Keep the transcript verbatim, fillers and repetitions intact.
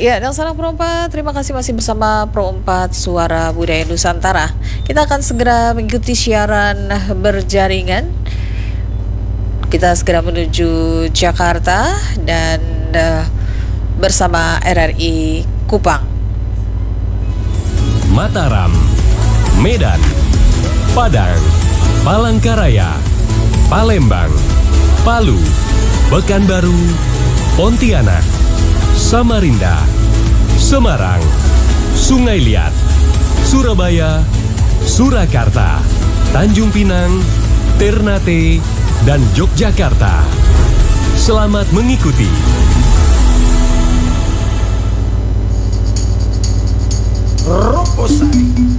Ya, dan salam Pro empat, terima kasih masih bersama Pro empat Suara Budaya Nusantara. Kita akan segera mengikuti siaran berjaringan. Kita segera menuju Jakarta dan uh, bersama R R I Kupang, Mataram, Medan, Padang, Palangkaraya, Palembang, Palu, Pekanbaru, Pontianak, Samarinda, Semarang, Sungai Liat, Surabaya, Surakarta, Tanjung Pinang, Ternate, dan Yogyakarta. Selamat mengikuti. Roposai